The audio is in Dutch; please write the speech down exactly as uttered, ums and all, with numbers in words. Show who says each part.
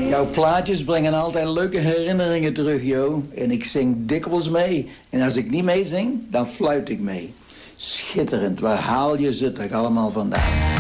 Speaker 1: Jouw plaatjes brengen altijd leuke herinneringen terug, Jo. En ik zing dikwijls mee. En als ik niet meezing, dan fluit ik mee. Schitterend, waar haal je ze toch allemaal vandaan?